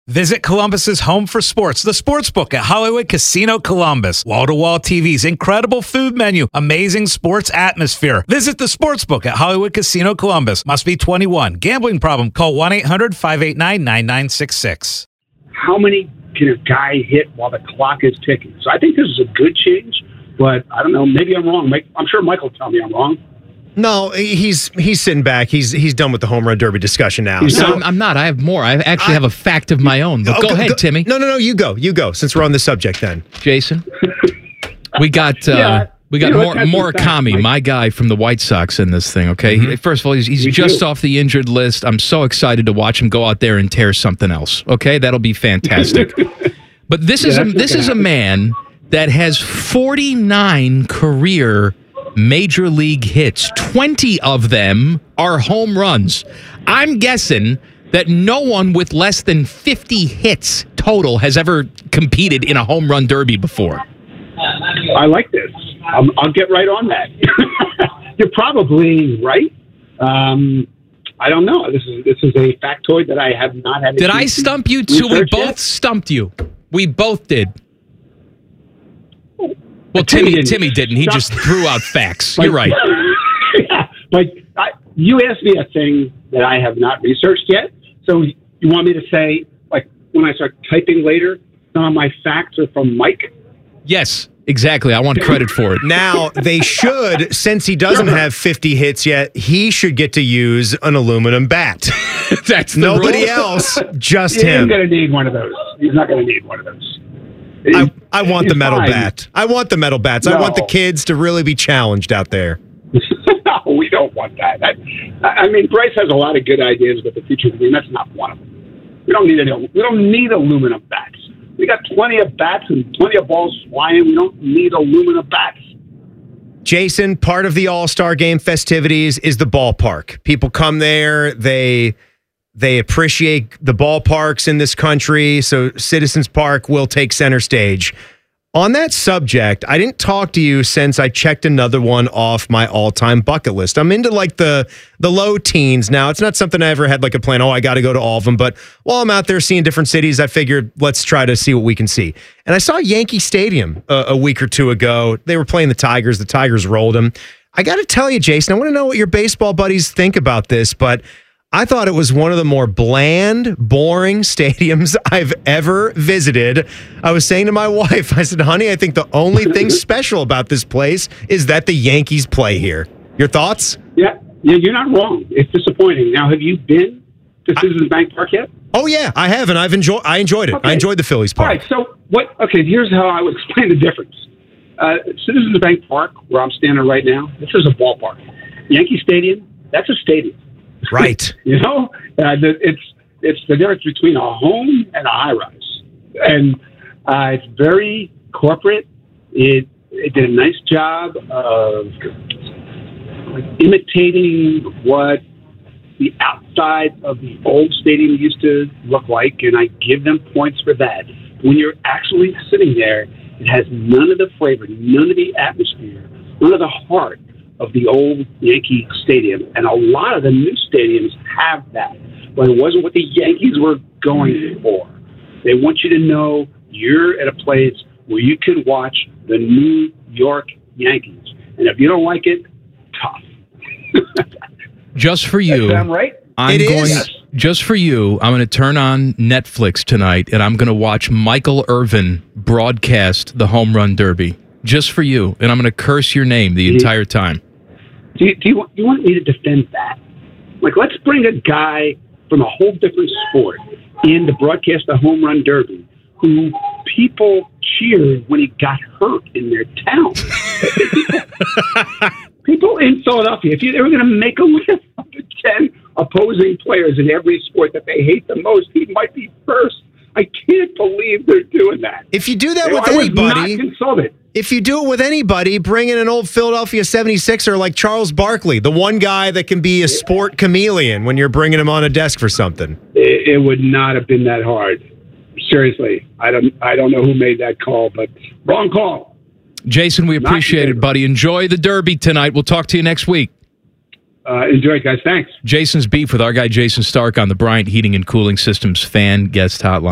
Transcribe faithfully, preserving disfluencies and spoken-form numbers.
Visit Columbus's home for sports, the Sportsbook at Hollywood Casino Columbus. Wall-to-wall T Vs, incredible food menu, amazing sports atmosphere. Visit the Sportsbook at Hollywood Casino Columbus. Must be twenty-one. Gambling problem? Call one eight hundred five eight nine nine nine six six. How many can a guy hit while the clock is ticking? So I think this is a good change, but I don't know. Maybe I'm wrong. I'm sure Michael will tell me I'm wrong. No, he's he's sitting back. He's he's done with the home run derby discussion now. No, So I'm, I'm not. I have more. I actually I- have a fact of my own. But Oh, go, ahead, Timmy. No, no, no. You go. You go. Since we're on the subject, then. Jason. We got uh, Yeah. we got You know Mor- what, that's the fact, Murakami, Mike. my guy from the White Sox, in this thing. Okay, He- first of all, he's, he's We just do. off the injured list. I'm so excited to watch him go out there and tear something else. Okay, that'll be fantastic. But this is Yeah, a that's this what's is a gonna man that has forty-nine career major league hits. twenty of them are home runs. I'm guessing that no one with less than fifty hits total has ever competed in a home run derby before. I like this. Um, I'll get right on that. You're probably right. Um, I don't know. This is this is a factoid that I have not had. a Did I chance to stump you too? We research both yet. stumped you. We both did. Well, Timmy Timmy didn't. Timmy didn't. He Stop. just threw out facts. Like- You're right. yeah, but I, you asked me a thing that I have not researched yet. So you want me to say, like, when I start typing later, some of my facts are from Mike? Yes, exactly. I want credit for it. Now, they should, since he doesn't have fifty hits yet, he should get to use an aluminum bat. That's the Nobody rule. else, just He's him. going to need one of those. He's not going to need one of those. I, I want He's the metal fine. bat. I want the metal bats. I want the No. kids to really be challenged out there. No, we don't want that. I, I mean, Bryce has a lot of good ideas about the future of the game. That's not one of them. We don't need any. We don't need aluminum bats. We got plenty of bats and plenty of balls flying. We don't need aluminum bats. Jason, part of the All-Star Game festivities is the ballpark. People come there. They they appreciate the ballparks in this country, so Citizens Park will take center stage. On that subject, I didn't talk to you since I checked another one off my all-time bucket list. I'm into like the the low teens now. It's not something I ever had like a plan, oh, I got to go to all of them. But while I'm out there seeing different cities, I figured let's try to see what we can see. And I saw Yankee Stadium a, a week or two ago. They were playing the Tigers. The Tigers rolled them. I got to tell you, Jason, I want to know what your baseball buddies think about this, but I thought it was one of the more bland, boring stadiums I've ever visited. I was saying to my wife, I said, honey, I think the only thing special about this place is that the Yankees play here. Your thoughts? Yeah, yeah, you're not wrong. It's disappointing. Now, have you been to Citizens Bank Park yet? Oh, yeah, I have, and I've enjoyed, I enjoyed it. Okay. I enjoyed the Phillies All Park. right, so what? Okay, here's how I would explain the difference. Uh, Citizens Bank Park, where I'm standing right now, this is a ballpark. Yankee Stadium, that's a stadium. Right. You know, uh, the, it's it's the difference between a home and a high rise, and uh, it's very corporate. It it did a nice job of like, imitating what the outside of the old stadium used to look like, and I give them points for that. When you're actually sitting there, it has none of the flavor, none of the atmosphere, none of the heart of the old Yankee Stadium, and a lot of the new stadiums have that, but it wasn't what the Yankees were going for. They want you to know you're at a place where you can watch the New York Yankees, and if you don't like it, tough. Just for you, Am I right? I'm It going. is. Just for you, I'm going to turn on Netflix tonight, and I'm going to watch Michael Irvin broadcast the home run derby. Just for you, and I'm going to curse your name the entire time. Do you, do you, want- do you want me to defend that? Like, let's bring a guy from a whole different sport in to broadcast the home run derby who people cheered when he got hurt in their town. People in Philadelphia, if you, they were going to make a list of the ten opposing players in every sport that they hate the most, he might be first. I can't believe they're doing that. If you do that with I was anybody, not consulted. if you do it with anybody, bring in an old Philadelphia seventy-sixer like Charles Barkley, the one guy that can be a sport chameleon when you're bringing him on a desk for something. It, it would not have been that hard. Seriously, I don't. I don't know who made that call, but wrong call. Jason, we Not appreciate it, good. buddy. Enjoy the derby tonight. We'll talk to you next week. Uh, enjoy it, guys. Thanks. Jason's beef with our guy Jason Stark on the Bryant Heating and Cooling Systems fan guest hotline.